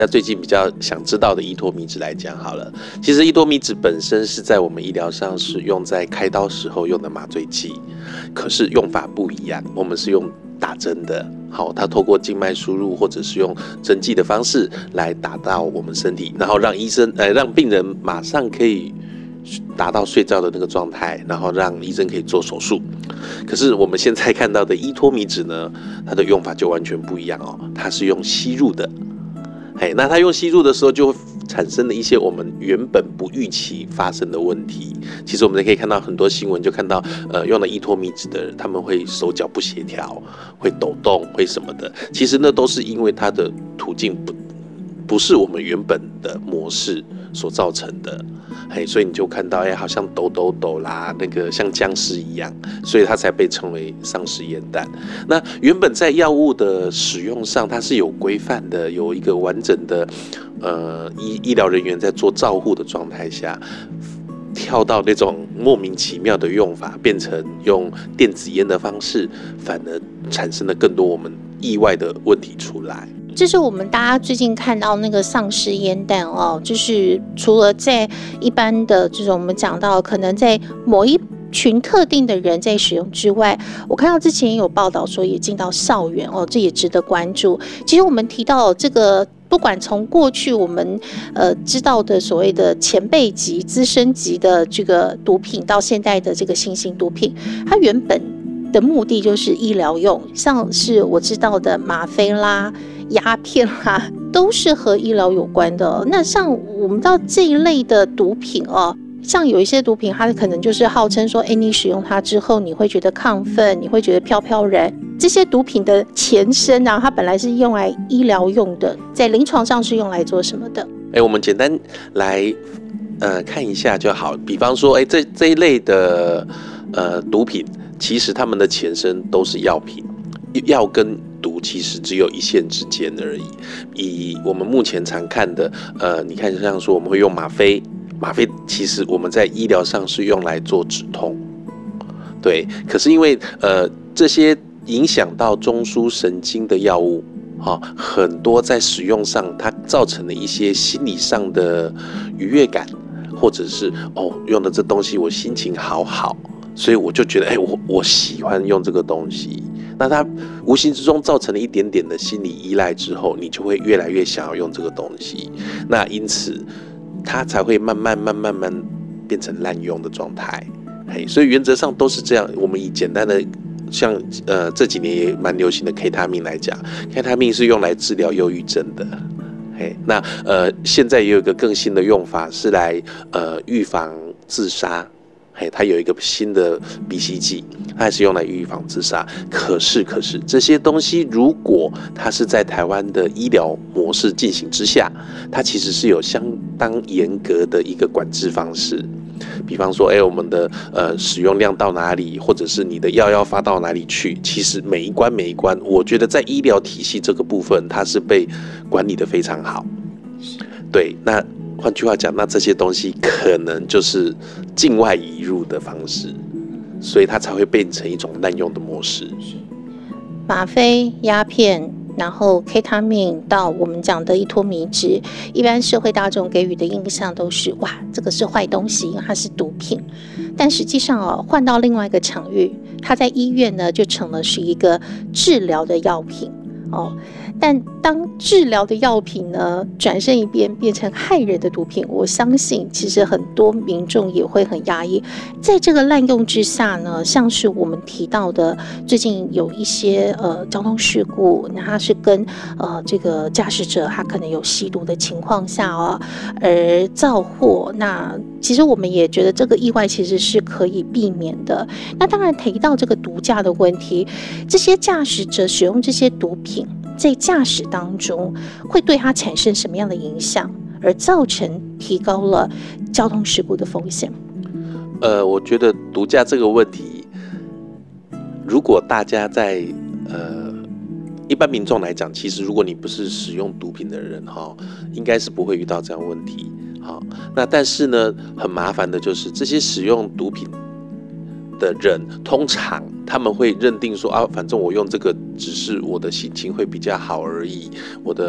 那最近比较想知道的依托米脂来讲好了，其实依托米脂本身是在我们医疗上是用在开刀时候用的麻醉剂，可是用法不一样，我们是用打针的，好，它透过静脉输入或者是用针剂的方式来打到我们身体，然后让让病人马上可以达到睡觉的那个状态，然后让医生可以做手术。可是我们现在看到的依托米脂呢，它的用法就完全不一样哦，它是用吸入的。那它用吸入的时候，就产生了一些我们原本不预期发生的问题。其实我们可以看到很多新闻，就看到用了依托米脂的人，他们会手脚不协调，会抖动，会什么的。其实那都是因为它的途径不是我们原本的模式所造成的。所以你就看到好像抖啦，那个像僵尸一样，所以它才被称为丧尸烟弹。那原本在药物的使用上，它是有规范的，有一个完整的医疗人员在做照护的状态下，跳到那种莫名其妙的用法，变成用电子烟的方式，反而产生了更多我们意外的问题出来。 这是我们大家最近看到那个丧尸烟弹哦，就是除了在一般的这种我们讲到可能在某一群特定的人在使用之外，我看到之前也有报道说也进到校园哦，这也值得关注。其实我们提到这个，不管从过去我们知道的所谓的前辈级、资深级的这个毒品，到现在的这个新兴毒品，它原本的目的就是医疗用，像是我知道的吗啡啦、鸦片啦，都是和医疗有关的。那像我们知道这一类的毒品哦，像有一些毒品，它可能就是号称说，你使用它之后，你会觉得亢奋，你会觉得飘飘然。这些毒品的前身啊，它本来是用来医疗用的，在临床上是用来做什么的？ 我们简单来看一下就好。比方说，这一类的毒品，其实它们的前身都是药品，药跟毒其实只有一线之间而已。以我们目前常看的，你看像说我们会用吗啡，吗啡其实我们在医疗上是用来做止痛，对。可是因为这些影响到中枢神经的药物，很多在使用上它造成了一些心理上的愉悦感，或者是用的这东西我心情好，所以我就觉得我喜欢用这个东西。那它无形之中造成了一点点的心理依赖之后，你就会越来越想要用这个东西。那因此它才会慢慢变成滥用的状态。所以原则上都是这样。我们以简单的像这几年也蛮流行的 K 他命来讲，K 他命是用来治疗忧郁症的。那现在也有一个更新的用法是来预防自杀。它有一个新的鼻吸剂，它也是用来预防自杀。可是这些东西如果它是在台湾的医疗模式进行之下，它其实是有相当严格的一个管制方式。比方说我们的使用量到哪里，或者是你的药要发到哪里去，其实每一关我觉得在医疗体系这个部分它是被管理的非常好。对，那换句话讲，那这些东西可能就是境外移入的方式，所以它才会变成一种滥用的模式。 吗啡、鸦片，然后 K 他命到我们讲的依托米脂，一般社会大众给予的印象都是哇，这个是坏东西，因为它是毒品。但实际上换到另外一个场域，它在医院呢就成了是一个治疗的药品但当治疗的药品呢转身一变变成害人的毒品，我相信其实很多民众也会很压抑。在这个滥用之下呢，像是我们提到的最近有一些交通事故，那它是跟这个驾驶者他可能有吸毒的情况下而造祸。那其实我们也觉得这个意外其实是可以避免的。那当然提到这个毒驾的问题，这些驾驶者使用这些毒品在驾驶当中会对他产生什么样的影响，而造成提高了交通事故的风险？ 我觉得毒驾这个问题，如果大家在一般民众来讲，其实如果你不是使用毒品的人应该是不会遇到这样的问题。那但是呢，很麻烦的就是这些使用毒品的人，通常他们会认定说反正我用这个只是我的心情会比较好而已，我的